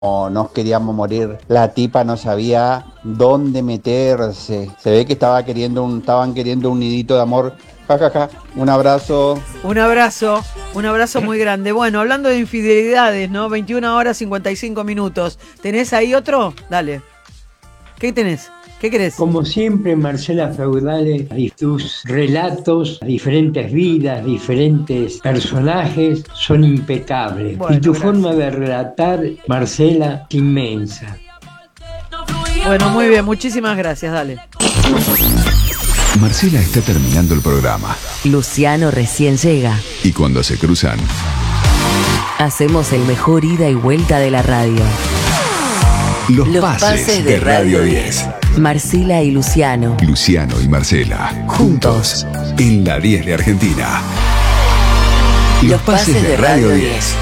nos queríamos morir. La tipa no sabía dónde meterse. Se ve que estaban queriendo un nidito de amor. Ja, ja, ja. Un abrazo. Un abrazo muy grande. Bueno, hablando de infidelidades, ¿no? 21 horas 55 minutos. ¿Tenés ahí otro? Dale. ¿Qué tenés? ¿Qué querés? Como siempre, Marcela Feudale, tus relatos, diferentes vidas, diferentes personajes son impecables. Bueno, y tu gracias. forma de relatar, Marcela, es inmensa. Bueno, muy bien, muchísimas gracias, dale. Marcela está terminando el programa. Luciano recién llega. Y cuando se cruzan, Hacemos el mejor ida y vuelta de la radio. los pases de Radio 10. Marcela y Luciano. Luciano y Marcela, juntos, en la 10 de Argentina. Los pases de Radio 10.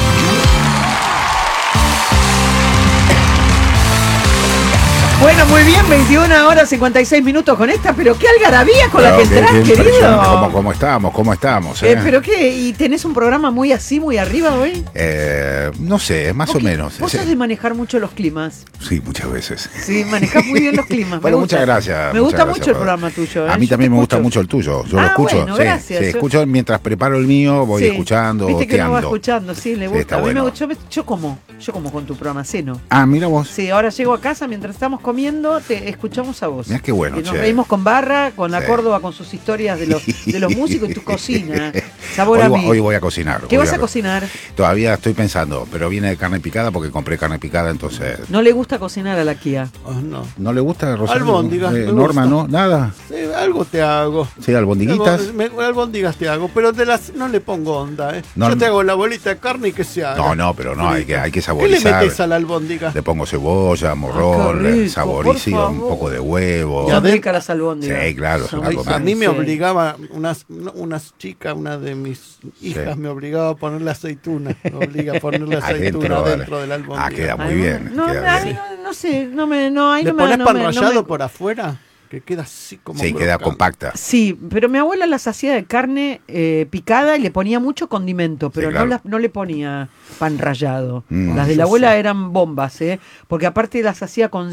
Bueno, muy bien, 21 horas 56 minutos con esta, pero qué algarabía con la que entrás, querido. ¿Cómo estamos? ¿Pero qué? ¿Y tenés un programa muy así, muy arriba hoy? No sé, más o menos. Vos sos de manejar mucho los climas. Sí, muchas veces. Sí, manejás muy bien los climas. Bueno, muchas gracias. Me gusta mucho el programa tuyo. A mí Yo también te me gusta escucho. mucho el tuyo. Yo lo escucho. Bueno, sí, gracias. sí, escucho mientras preparo el mío, voy Sí. escuchando, Viste que uno va oteando. escuchando, sí, le gusta. está A mí bueno. me gusta. Yo como con tu programa, ceno. Ah, mira vos. Sí, ahora llego a casa mientras estamos comiendo, te escuchamos a vos. Mirá qué bueno, Y nos che. reímos con Barra, con la Sí. Córdoba, con sus historias de los músicos y tu cocina. Sabor a mí. Hoy voy a cocinar. ¿Qué Voy vas a cocinar? Todavía estoy pensando, pero viene de carne picada porque compré carne picada, entonces... No le gusta cocinar a la Kia. No. ¿No le gusta, Rosario? Albóndigas, me Norma, gusta. ¿no? ¿Nada? Sí, algo te hago. Sí, albondiguitas. Albóndigas te hago, pero no le pongo onda, ¿eh? No, Yo te hago la bolita de carne y que se haga. No, pero no, hay que ¿Qué le saborizar. metes a la albóndiga? Le pongo cebolla, morrón, qué rico, saborizo, por un favor. poco de huevo. Son ricas las albóndigas. Sí, claro, es una Ay, cosa. a mí me Sí. obligaba, unas chicas, una de mis hijas Sí. me obligaba a ponerle aceituna. Me obliga a ponerle aceituna Adentro, dentro de la albóndiga. Ah, queda muy Ay, bien. No, queda a mí bien. no sé, ahí ¿Le no me... pones pan no rallado me- por afuera? Que queda así como Sí, queda crocante. compacta. Sí, pero mi abuela las hacía de carne picada y le ponía mucho condimento, pero Sí, claro. no le ponía pan rallado. Mm. Las de la abuela eran bombas, porque aparte las hacía con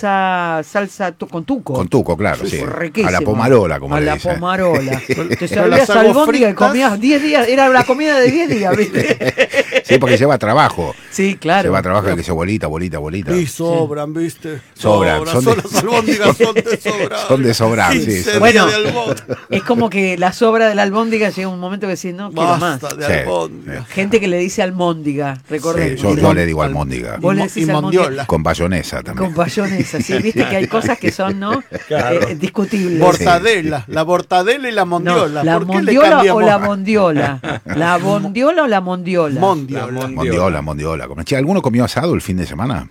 con tuco. Con tuco, claro, sí. Riquísimo. A la pomarola, como a le la dicen. pomarola. Te Pero servías las hago albóndiga y fritas. comías 10 días, era la comida de 10 días, ¿viste? Sí, porque lleva trabajo. Sí, claro. Lleva trabajo que se bolita. Y sobran, ¿viste? Sobran, son de- las albóndigas son de sobrar. Son de sobrar, sí. 15 Bueno. días de albóndiga. Es como que la sobra de la albóndiga llega un momento que decís, no quiero más. Basta de Sí. albóndiga. Gente que le dice almóndiga, recordemos. Sí, yo le digo almóndiga. Vos le Y decís mondiola. almóndiga. Con bayonesa también. Con bayonesa, sí, viste que hay cosas que son, ¿no? Discutibles. Mortadela, la mortadela y la No, mondiola. la ¿Por qué le mondiola o cambiamos? la mondiola. La bondiola o la mondiola. Mondiola. Mondiola. Che, ¿alguno comió asado el fin de semana?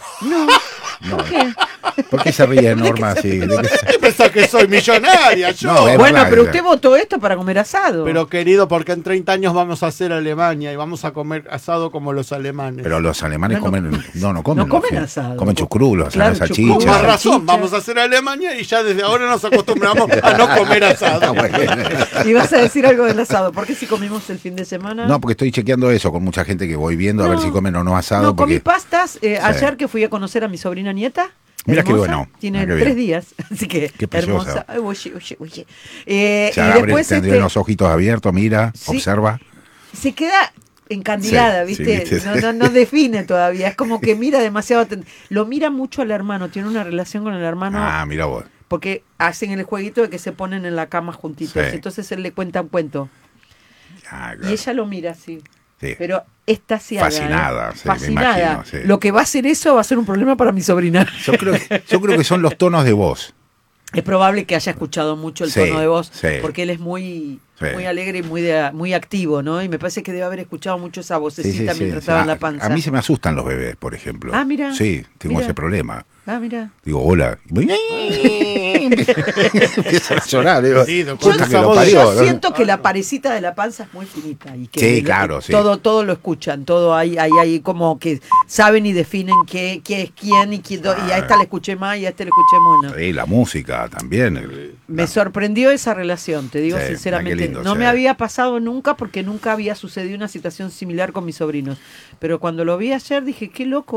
¿Por qué? ¿Por qué se ríe Norma así? ¿De qué se- ¿Qué pensás que soy millonaria yo? No, es Bueno, verdad, pero es usted verdad. votó esto para comer asado. Pero querido, porque en 30 años vamos a hacer Alemania y vamos a comer asado como los alemanes. Pero los alemanes No, comen. No comen. no comen los- asado. Comen chucrulos, Claro, salchicha. Con más salchicha. razón, vamos a hacer Alemania y ya desde ahora nos acostumbramos a no comer asado. Ah, bueno. Y vas a decir algo del asado. ¿Por qué si comimos el fin de semana? No, porque estoy chequeando eso con mucha gente que voy viendo a ver No. si comen o no asado. No, comí porque... pastas ayer que fui a conocer a mi sobrina nieta. Mira qué hermosa, bueno. Tiene Mira qué 3 bien. días, así que Qué preciosa. hermosa. Ay, oye. Se Y abre, después tendría los ojitos abiertos, mira, Sí. observa. se queda encandilada, Sí, sí, ¿viste? viste. No define todavía. Es como que mira demasiado. Lo mira mucho al hermano. Tiene una relación con el hermano. Ah, mira vos. Porque hacen el jueguito de que se ponen en la cama juntitos. Sí. Entonces él le cuenta un cuento. Ah, Y claro. ella lo mira así. Sí. Pero extasiada. Fascinada, sí, me fascinada. imagino, sí. Lo que va a hacer eso va a ser un problema para mi sobrina. Yo creo que son los tonos de voz. Es probable que haya escuchado mucho el Sí, tono de voz, sí. porque él es muy, Sí. muy alegre y muy activo, ¿no? Y me parece que debe haber escuchado mucho esa vocecita Sí. mientras estaba en la A panza. mí se me asustan los bebés, por ejemplo. Ah, mira, Sí, tengo mira. ese problema. Ah, mira. Digo, hola. Empiezan a llorar. Digo, Sí, Yo, Puta que lo yo parió, ¿no? siento que la parecita de la panza es muy finita. Y que Sí, claro, sí. Todo lo escuchan, todo hay como que saben y definen qué es quién y a esta le escuché más y a este le escuché menos. Sí, la música también. Me sorprendió esa relación, te digo Sí, sinceramente. qué lindo, no sí. me había pasado nunca porque nunca había sucedido una situación similar con mis sobrinos. Pero cuando lo vi ayer dije, qué loco.